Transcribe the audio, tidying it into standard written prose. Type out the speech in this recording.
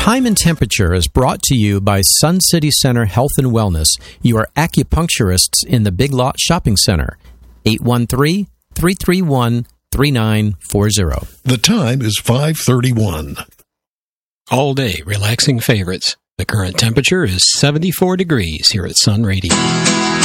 Time and Temperature is brought to you by Sun City Center Health and Wellness, your acupuncturists in the Big Lot Shopping Center. 813-331-3940. The time is 5:31. All day relaxing favorites. The current temperature is 74 degrees here at Sun Radio.